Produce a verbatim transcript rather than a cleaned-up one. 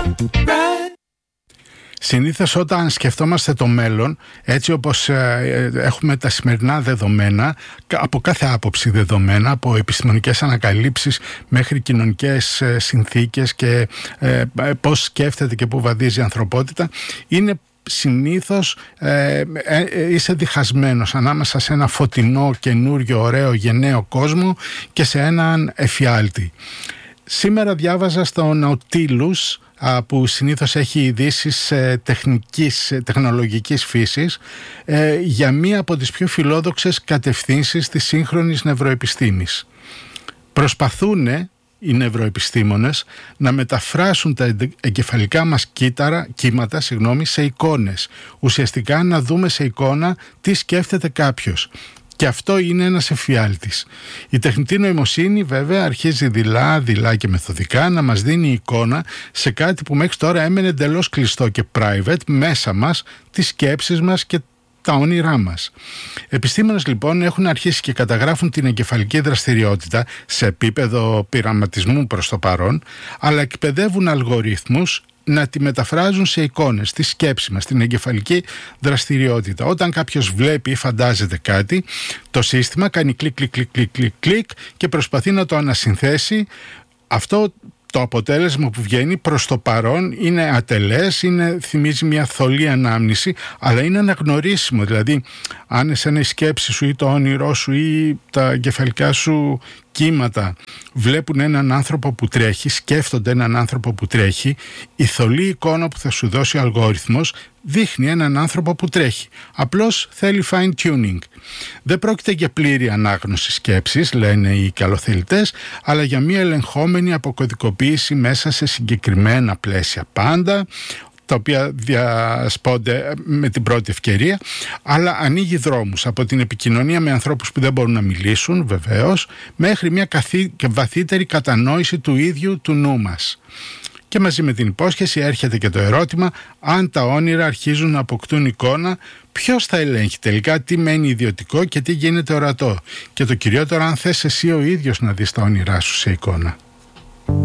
Συνήθως όταν σκεφτόμαστε το μέλλον, έτσι όπως ε, έχουμε τα σημερινά δεδομένα, από κάθε άποψη δεδομένα, από επιστημονικές ανακαλύψεις μέχρι κοινωνικές ε, συνθήκες και ε, πώς σκέφτεται και πού βαδίζει η ανθρωπότητα, είναι συνήθως ε, ε, είσαι διχασμένος ανάμεσα σε ένα φωτεινό, καινούριο, ωραίο, γενναίο κόσμο και σε έναν εφιάλτη. Σήμερα διάβαζα στο Nautilus, που συνήθως έχει ειδήσεις τεχνικής, τεχνολογικής φύσης, ε, για μία από τις πιο φιλόδοξες κατευθύνσεις της σύγχρονης νευροεπιστήμης. Προσπαθούν οι νευροεπιστήμονες να μεταφράσουν τα εγκεφαλικά μας κύτταρα, κύματα συγγνώμη, σε εικόνες. Ουσιαστικά να δούμε σε εικόνα τι σκέφτεται κάποιος. Και αυτό είναι ένας εφιάλτης. Η τεχνητή νοημοσύνη βέβαια αρχίζει δειλά, δειλά και μεθοδικά να μας δίνει εικόνα σε κάτι που μέχρι τώρα έμενε εντελώς κλειστό και private μέσα μας, τις σκέψεις μας και τα όνειρά μας. Επιστήμονες λοιπόν έχουν αρχίσει και καταγράφουν την εγκεφαλική δραστηριότητα σε επίπεδο πειραματισμού προς το παρόν, αλλά εκπαιδεύουν αλγορίθμους να τη μεταφράζουν σε εικόνες, τη σκέψη μας, την εγκεφαλική δραστηριότητα. Όταν κάποιος βλέπει ή φαντάζεται κάτι, το σύστημα κάνει κλικ, κλικ, κλικ, κλικ, κλικ, κλικ και προσπαθεί να το ανασυνθέσει. Αυτό το αποτέλεσμα που βγαίνει προς το παρόν είναι ατελές, είναι, θυμίζει μια θολή ανάμνηση, αλλά είναι αναγνωρίσιμο. Δηλαδή, αν εσένα η σκέψη σου ή το όνειρό σου ή τα εγκεφαλικά σου κύματα βλέπουν έναν άνθρωπο που τρέχει, σκέφτονται έναν άνθρωπο που τρέχει, η θολή εικόνα που θα σου δώσει ο αλγόριθμος δείχνει έναν άνθρωπο που τρέχει. Απλώς θέλει fine tuning. Δεν πρόκειται για πλήρη ανάγνωση σκέψης, λένε οι καλοθελητές, αλλά για μια ελεγχόμενη αποκωδικοποίηση μέσα σε συγκεκριμένα πλαίσια πάντα, τα οποία διασπώνται με την πρώτη ευκαιρία, αλλά ανοίγει δρόμους από την επικοινωνία με ανθρώπους που δεν μπορούν να μιλήσουν, βεβαίως, μέχρι μια καθή και βαθύτερη κατανόηση του ίδιου του νου μας. Και μαζί με την υπόσχεση έρχεται και το ερώτημα, αν τα όνειρα αρχίζουν να αποκτούν εικόνα, ποιος θα ελέγχει τελικά τι μένει ιδιωτικό και τι γίνεται ορατό. Και το κυριότερο, αν θες εσύ ο ίδιος να δεις τα όνειρά σου σε εικόνα.